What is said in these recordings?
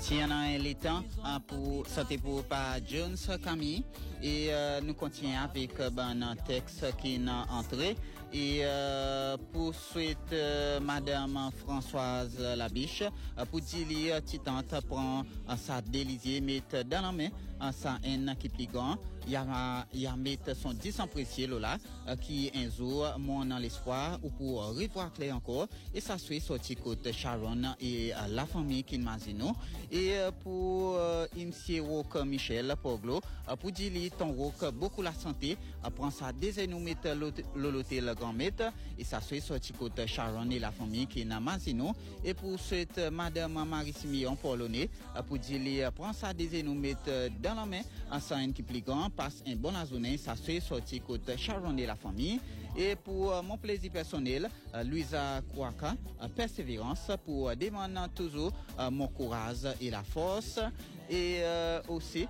Si y en a un temps pour santé pour pas Jones Camille et nous continuons avec un texte qui est entré et pour suite madame Françoise Labiche pour dire titante prend sa délisier mettre dans la main sa haine qui pliant il y a mettre son 10 ans précieux là qui un jour mon dans l'espoir ou pour revoir clair encore et ça suit sorti côté Sharon et la famille qui m'azino et pour monsieur Rock Michel Poglo pour dire ton Rock beaucoup la santé prend ça désignou mettre l'hôtel grand maître et ça suit sorti côté Sharon et la famille qui n'a mazino et pour cette madame Marie Simeon Polonais pour dire prend ça désignou mettre dans la main ensemble qui pliant passe un bon journée ça suit sorti côté Sharon et la famille et pour mon plaisir personnel Louisa Kouaka persévérance pour demander toujours mon courage et la force et aussi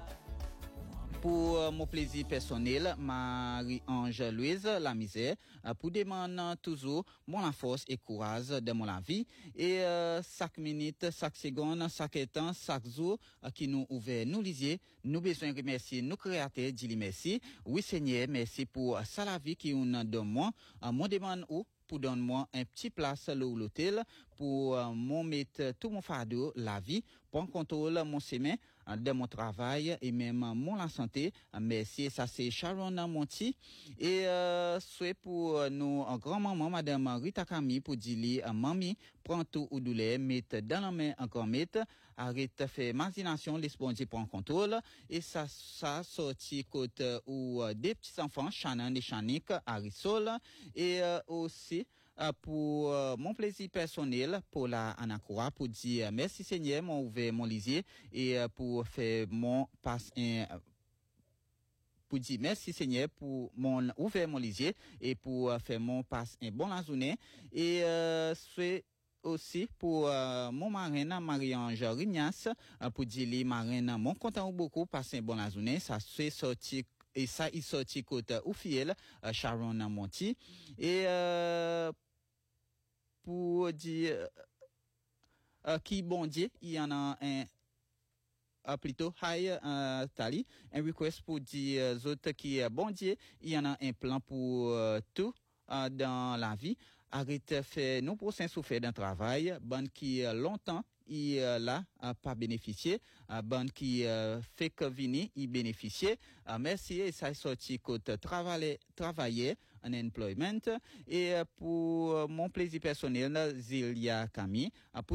pour mon plaisir personnel Marie-Ange Louise la misère pour demander toujours mon force et courage de mon vie et chaque minute chaque seconde chaque temps chaque jour qui nous ouvert nous lisier nous besoin remercier nos créateurs dit merci oui Seigneur merci pour ça la vie qui nous donne moi mon demande où pour donner-moi un petit place l'hôtel pour mon mettre tout mon fardeau la vie pour contrôle mon semaine de mon travail et même mon la santé merci ça c'est Sharon Monti et souhait pour nous grand-maman madame Rita Camille pour dire mamie prend tout ou douleur mettre dans la main encore mettre arrête faire imagination l'espoir prend contrôle et ça sorti côté ou des petits enfants Shannon et Shanik Arisol et aussi pour mon plaisir personnel pour la Anakoura pour dire merci Seigneur mon ouvert mon lisier et pour faire mon passe pour dire merci Seigneur pour mon ouvert mon lisier et pour faire mon passe un bon la journée et c'est aussi pour mon marraine Marie-Ange Rignas pour dire les marraines mon content beaucoup passer un bon la journée ça c'est sorti et ça il sorti côté Oufiel Sharon Monti et pour dire qui bon Dieu il y en a un plutôt high tali un request pour dire autres qui bon Dieu il y en a un plan pour tout dans la vie arrête faire nos prochains souffrir d'un travail bon qui longtemps il là pas bénéficié bon qui fait que venir il bénéficier merci et ça sorti côté travailler en employment et pour mon plaisir personnel Zilia Camille